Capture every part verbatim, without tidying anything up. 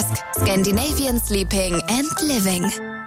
Desk. Scandinavian Sleeping and Living.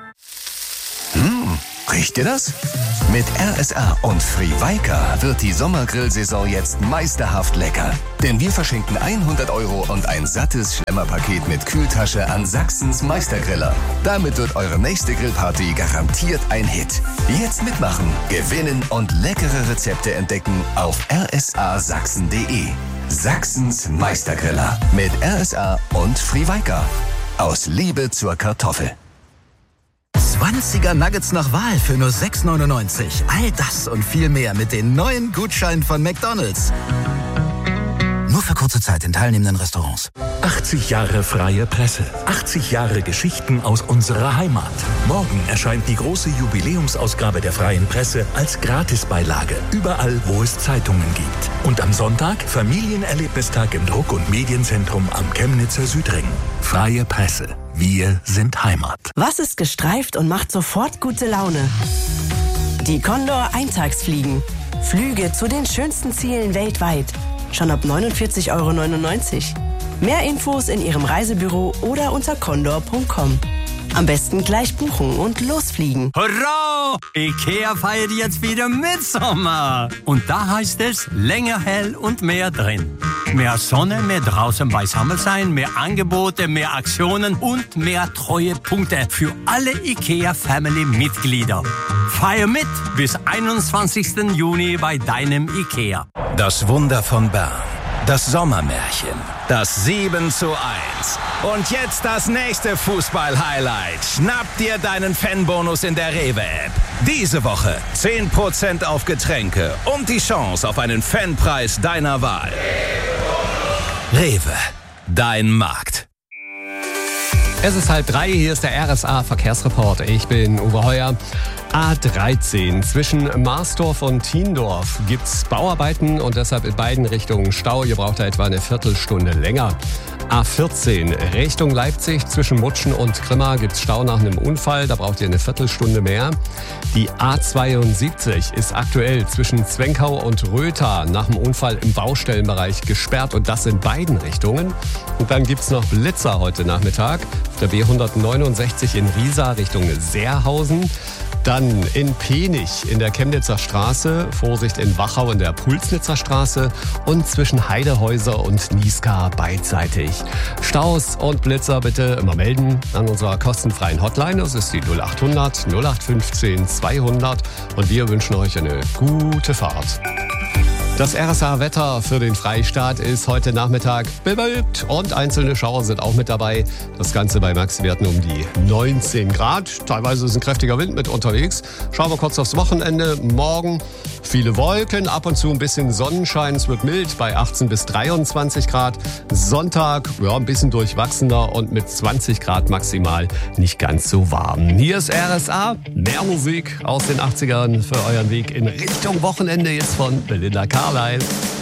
Hm, riecht ihr das? Mit R S A und Frivaika wird die Sommergrillsaison jetzt meisterhaft lecker. Denn wir verschenken hundert Euro und ein sattes Schlemmerpaket mit Kühltasche an Sachsens Meistergriller. Damit wird eure nächste Grillparty garantiert ein Hit. Jetzt mitmachen, gewinnen und leckere Rezepte entdecken auf r s a sachsen punkt d e. Sachsens Meistergriller mit R S A und Frivaika. Aus Liebe zur Kartoffel. zwanziger Nuggets nach Wahl für nur sechs neunundneunzig. All das und viel mehr mit den neuen Gutscheinen von McDonald's. Nur für kurze Zeit in teilnehmenden Restaurants. achtzig Jahre freie Presse. achtzig Jahre Geschichten aus unserer Heimat. Morgen erscheint die große Jubiläumsausgabe der Freien Presse als Gratisbeilage. Überall, wo es Zeitungen gibt. Und am Sonntag Familienerlebnistag im Druck- und Medienzentrum am Chemnitzer Südring. Freie Presse. Wir sind Heimat. Was ist gestreift und macht sofort gute Laune? Die Condor Eintagsfliegen. Flüge zu den schönsten Zielen weltweit. Schon ab neunundvierzig Euro neunundneunzig. Mehr Infos in Ihrem Reisebüro oder unter condor punkt com. Am besten gleich buchen und losfliegen. Hurra! IKEA feiert jetzt wieder Mitsommer. Und da heißt es länger hell und mehr drin. Mehr Sonne, mehr draußen beisammen sein, mehr Angebote, mehr Aktionen und mehr Treuepunkte für alle IKEA-Family-Mitglieder. Feier mit bis einundzwanzigsten Juni bei deinem IKEA. Das Wunder von Bern. Das Sommermärchen. Das sieben zu eins. Und jetzt das nächste Fußball-Highlight. Schnapp dir deinen Fanbonus in der Rewe-App. Diese Woche zehn Prozent auf Getränke und die Chance auf einen Fanpreis deiner Wahl. Rewe. Dein Markt. Es ist halb drei, hier ist der R S A Verkehrsreport. Ich bin Uwe Heuer. A dreizehn zwischen Marsdorf und Tiendorf gibt's Bauarbeiten und deshalb in beiden Richtungen Stau. Ihr braucht da etwa eine Viertelstunde länger. A vierzehn Richtung Leipzig zwischen Mutschen und Grimma gibt's Stau nach einem Unfall. Da braucht ihr eine Viertelstunde mehr. Die A zweiundsiebzig ist aktuell zwischen Zwenkau und Rötha nach dem Unfall im Baustellenbereich gesperrt und das in beiden Richtungen. Und dann gibt's noch Blitzer heute Nachmittag auf der B hundertneunundsechzig in Riesa Richtung Seerhausen. Dann in Penich in der Chemnitzer Straße, Vorsicht in Wachau in der Pulsnitzer Straße und zwischen Heidehäuser und Niska beidseitig. Staus und Blitzer bitte immer melden an unserer kostenfreien Hotline. Das ist die null achthundert null acht fünfzehn zweihundert und wir wünschen euch eine gute Fahrt. Das R S A-Wetter für den Freistaat ist heute Nachmittag bewölkt und einzelne Schauer sind auch mit dabei. Das Ganze bei Maxwerten um die neunzehn Grad. Teilweise ist ein kräftiger Wind mit unterwegs. Schauen wir kurz aufs Wochenende. Morgen viele Wolken, ab und zu ein bisschen Sonnenschein. Es wird mild bei achtzehn bis dreiundzwanzig Grad. Sonntag ja, ein bisschen durchwachsener und mit zwanzig Grad maximal nicht ganz so warm. Hier ist R S A. Mehr Musik aus den achtzigern für euren Weg in Richtung Wochenende jetzt von Belinda Carlisle.